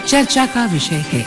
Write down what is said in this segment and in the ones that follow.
चर्चा का विषय है।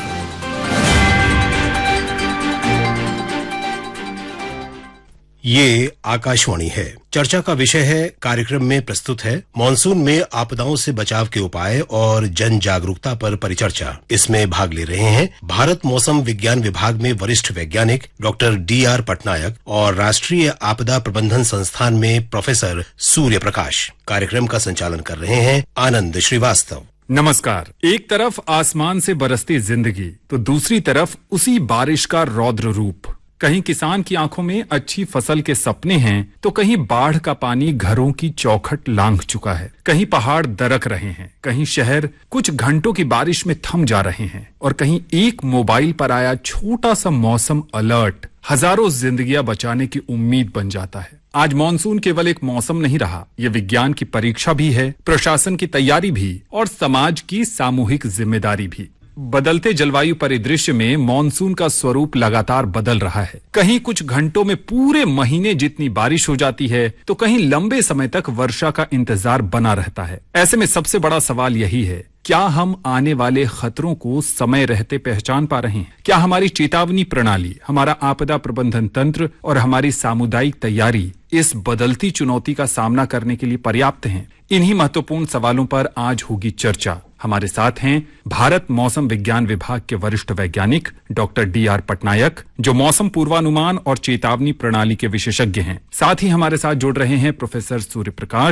ये आकाशवाणी है। चर्चा का विषय है कार्यक्रम में प्रस्तुत है मानसून में आपदाओं से बचाव के उपाय और जन जागरूकता पर परिचर्चा। इसमें भाग ले रहे हैं भारत मौसम विज्ञान विभाग में वरिष्ठ वैज्ञानिक डॉक्टर D.R. पटनायक और राष्ट्रीय आपदा प्रबंधन संस्थान में प्रोफेसर सूर्य प्रकाश। कार्यक्रम का संचालन कर रहे हैं आनंद श्रीवास्तव। नमस्कार। एक तरफ आसमान से बरसती जिंदगी तो दूसरी तरफ उसी बारिश का रौद्र रूप। कहीं किसान की आंखों में अच्छी फसल के सपने हैं तो कहीं बाढ़ का पानी घरों की चौखट लांघ चुका है। कहीं पहाड़ दरक रहे हैं, कहीं शहर कुछ घंटों की बारिश में थम जा रहे हैं और कहीं एक मोबाइल पर आया छोटा सा मौसम अलर्ट हजारों जिंदगियां बचाने की उम्मीद बन जाता है। आज मॉनसून केवल एक मौसम नहीं रहा, ये विज्ञान की परीक्षा भी है, प्रशासन की तैयारी भी और समाज की सामूहिक जिम्मेदारी भी। बदलते जलवायु परिदृश्य में मॉनसून का स्वरूप लगातार बदल रहा है। कहीं कुछ घंटों में पूरे महीने जितनी बारिश हो जाती है तो कहीं लंबे समय तक वर्षा का इंतजार बना रहता है। ऐसे में सबसे बड़ा सवाल यही है, क्या हम आने वाले खतरों को समय रहते पहचान पा रहे हैं? क्या हमारी चेतावनी प्रणाली, हमारा आपदा प्रबंधन तंत्र और हमारी सामुदायिक तैयारी इस बदलती चुनौती का सामना करने के लिए पर्याप्त हैं? इन्हीं महत्वपूर्ण सवालों पर आज होगी चर्चा। हमारे साथ हैं भारत मौसम विज्ञान विभाग के वरिष्ठ वैज्ञानिक डॉक्टर D.R. पटनायक, जो मौसम पूर्वानुमान और चेतावनी प्रणाली के विशेषज्ञ हैं। साथ ही हमारे साथ जुड़ रहे हैं प्रोफेसर सूर्य प्रकाश,